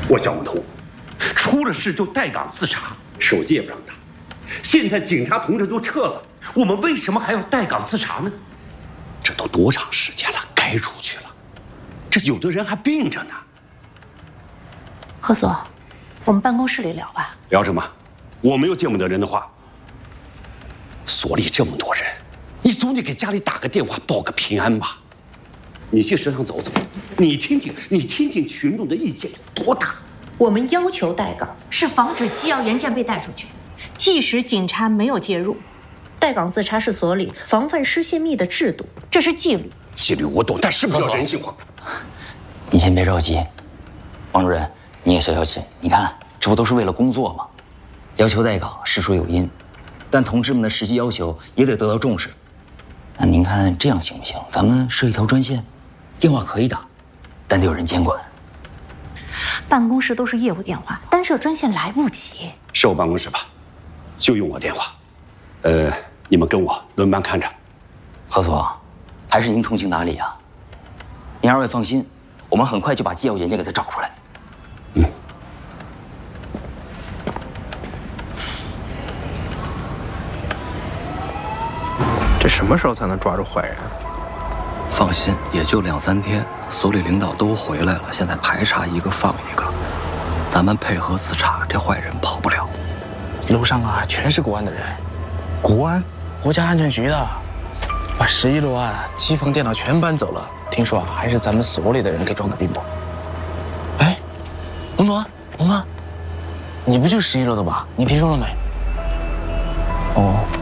我想不通，出了事就带岗自查，手机也不让打。现在警察同志都撤了，我们为什么还要带岗自查呢？这都多长时间了，该出去了。这有的人还病着呢。 何所，我们办公室里聊吧。 聊什么？我没有见不得人的话。所里这么多人，你总得给家里打个电话报个平安吧。你去食堂走走，你听听群众的意见有多大。 我们要求带岗，是防止机要原件被带出去，即使警察没有介入，带岗自查是所里防范失窃密的制度，这是纪律。 纪律我懂，但是不是要人性化？ 你先别着急，王主任，你也消消气。你看，这不都是为了工作吗？要求带岗实属有因，但同志们的实际要求也得得到重视。那您看这样行不行？咱们设一条专线，电话可以打，但得有人监管。 办公室都是业务电话，单设专线来不及。 是我办公室吧，就用我电话。你们跟我轮班看着。 何所，还是您通情达理啊。您二位放心，我们很快就把机要原件给他找出来。 这什么时候才能抓住坏人？ 放心，也就2、3天，所里领导都回来了，现在排查一个放一个，咱们配合自查，这坏人跑不了。 楼上啊，全是国安的人。 国安？ 国家安全局的，把11楼啊机房电脑全搬走了。听说啊，还是咱们所里的人给装的逼膜。哎，龙总，龙哥，你不就11楼的吧？你听说了没？哦。